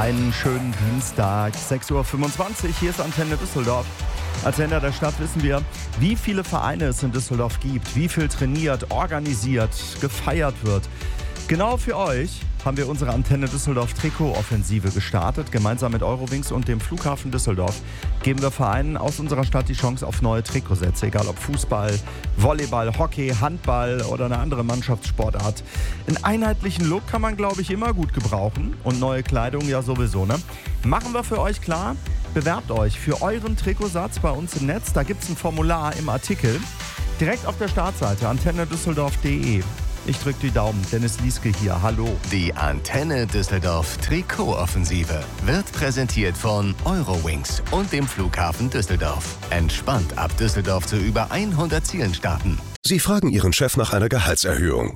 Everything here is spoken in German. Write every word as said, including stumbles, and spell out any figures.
Einen schönen Dienstag, sechs Uhr fünfundzwanzig, hier ist Antenne Düsseldorf. Als Sender der Stadt wissen wir, wie viele Vereine es in Düsseldorf gibt, wie viel trainiert, organisiert, gefeiert wird. Genau für euch haben wir unsere Antenne Düsseldorf Trikot-Offensive gestartet. Gemeinsam mit Eurowings und dem Flughafen Düsseldorf geben wir Vereinen aus unserer Stadt die Chance auf neue Trikotsätze. Egal ob Fußball, Volleyball, Hockey, Handball oder eine andere Mannschaftssportart. Einen einheitlichen Look kann man, glaube ich, immer gut gebrauchen. Und neue Kleidung ja sowieso, ne? Machen wir für euch klar. Bewerbt euch für euren Trikotsatz bei uns im Netz. Da gibt es ein Formular im Artikel. Direkt auf der Startseite antenne düsseldorf punkt de. Ich drücke die Daumen. Dennis Lieske hier. Hallo. Die Antenne Düsseldorf Trikot-Offensive wird präsentiert von Eurowings und dem Flughafen Düsseldorf. Entspannt ab Düsseldorf zu über hundert Zielen starten. Sie fragen Ihren Chef nach einer Gehaltserhöhung.